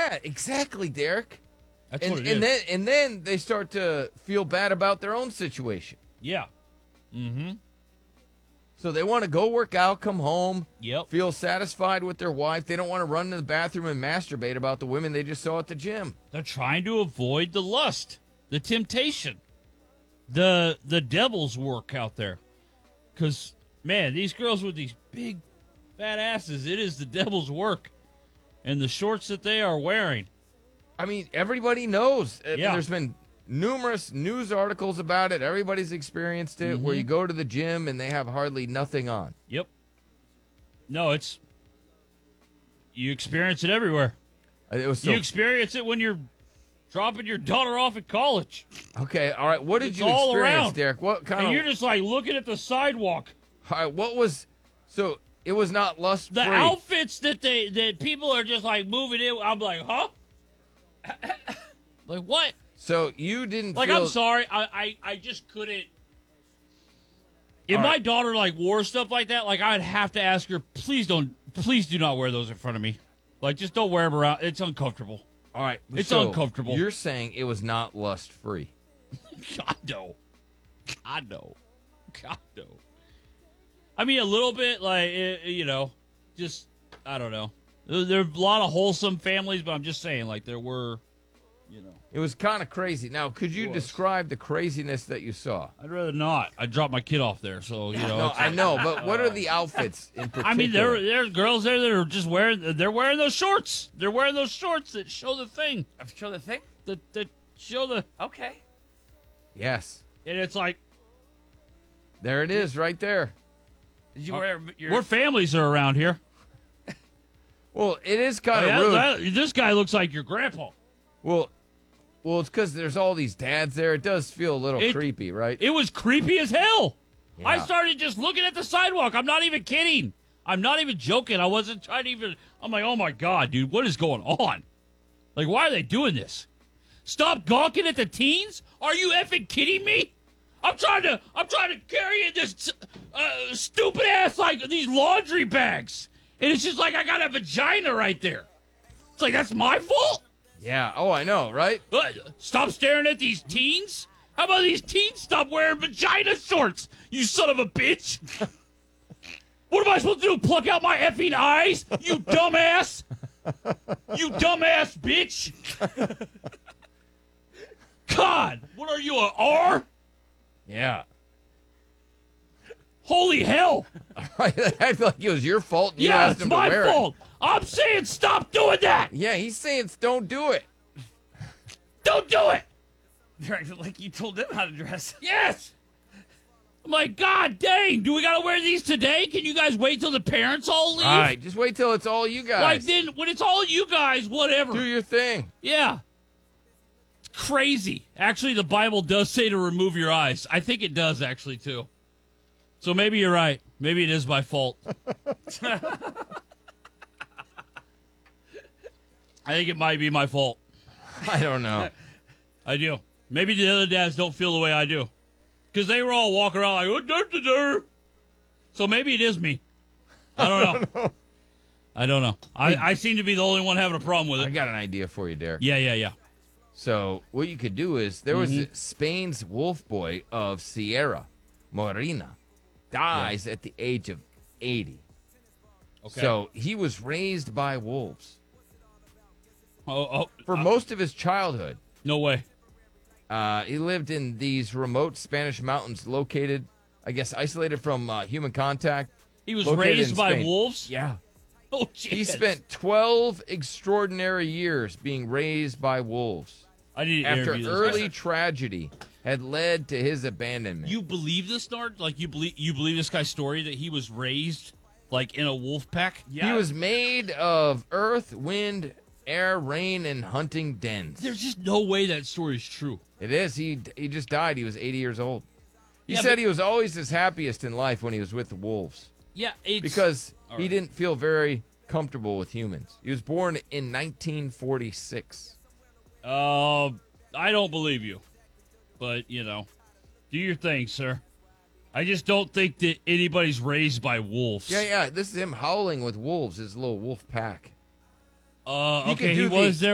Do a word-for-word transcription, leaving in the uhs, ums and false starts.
Yeah, exactly, Derek. That's and, what it and is. then and then they start to feel bad about their own situation. Yeah. Mm-hmm. So they want to go work out, come home, Yep. feel satisfied with their wife. They don't want to run to the bathroom and masturbate about the women they just saw at the gym. They're trying to avoid the lust, the temptation, the the devil's work out there. Because, man, these girls with these big, fat asses, it is the devil's work. And the shorts that they are wearing. I mean, everybody knows. Uh, Yeah. There's been numerous news articles about it. Everybody's experienced it, where Mhm. you go to the gym and they have hardly nothing on. Yep. No, it's... You experience it everywhere. Uh, It was so You experience it when you're dropping your daughter off at college. okay. All right, what did It's you all experience, around. Derek? What kind And of? you're just like looking at the sidewalk. All right, what was? So it was not lust The free. outfits that they that people are just like moving in, I'm like, huh? Like what? So you didn't Like feel. I'm sorry, I I, I just couldn't. If All my right. daughter like wore stuff like that, like I'd have to ask her, please don't, please do not wear those in front of me. Like just don't wear them around. It's uncomfortable. All right, It's so uncomfortable. You're saying it was not lust free. God no, God no, God no. I mean, a little bit, like eh, you know, just I don't know. There, there are a lot of wholesome families, but I'm just saying, like there were, you know. It was kind of crazy. Now, could you It was. describe the craziness that you saw? I'd rather not. I dropped my kid off there, so you know. No, it's- I know, but what are the outfits in particular? I mean, there there's girls there that are just wearing. They're wearing those shorts. They're wearing those shorts that show the thing. Show the thing? That that show the. Okay. Yes, And it's like there it is, right there. Did you Uh, wear your... what families are around here? Well, it is kind of That- rude. that- this guy looks like your grandpa. Well, well, it's because there's all these dads there. It does feel a little It- creepy, right? It was creepy as hell. I Yeah. started just looking at the sidewalk. I'm not even kidding. I'm not even joking. I wasn't trying to even. I'm like, oh my God, dude, what is going on? Like, why are they doing this? Stop gawking at the teens? Are you effing kidding me? I'm trying to. I'm trying to carry in this uh, stupid ass like these laundry bags, and it's just like I got a vagina right there. It's like that's my fault. Yeah. Oh, I know, right? Uh, Stop staring at these teens. How about these teens stop wearing vagina shorts? You son of a bitch. What am I supposed to do? Pluck out my effing eyes? You dumbass. You dumbass bitch. God, what are you, a R? Yeah. Holy hell. I feel like it was your fault. And you Yeah, asked it's him to my wear it. fault. I'm saying stop doing that. Yeah, he's saying don't do it. Don't do it. Like you told them how to dress. Yes. I'm like, God dang, do we got to wear these today? Can you guys wait till the parents all leave? All right, just wait till it's all you guys. Like, then, when it's all you guys, whatever. do your thing. Yeah. It's crazy. Actually, the Bible does say to remove your eyes. I think it does, actually, too. So maybe you're right. Maybe it is my fault. I think it might be my fault. I don't know. I do. Maybe the other dads don't feel the way I do. Because they were all walking around like, oh, dur, dur, dur. So maybe it is me. I don't know. I don't know. I, I seem to be the only one having a problem with I it. got an idea for you, Derek. Yeah, yeah, yeah. So what you could do is there was Mhm. Spain's wolf boy of Sierra Morena dies at the age of eighty. Okay. So he was raised by wolves oh, oh, for uh, most of his childhood. no way. Uh, he lived in these remote Spanish mountains located, I guess, isolated from uh, human contact. He was Located raised in by Spain. wolves? Yeah. Oh, He jeez. spent twelve extraordinary years being raised by wolves I need to after interview this early guy. tragedy had led to his abandonment. You believe this, Nard? Like, you believe you believe this guy's story that he was raised, like, in a wolf pack? He was made of earth, wind, air, rain, and hunting dens. There's just no way that story is true. It is. He he just died. He was eighty years old. He Yeah, said but- he was always his happiest in life when he was with the wolves Yeah, it's... because All he right. didn't feel very comfortable with humans. He was born in nineteen forty-six. Uh, I don't believe you. But, you know, do your thing, sir. I just don't think that anybody's raised by wolves. Yeah, yeah. This is him howling with wolves. His little wolf pack. Uh, You can okay, he do the- was there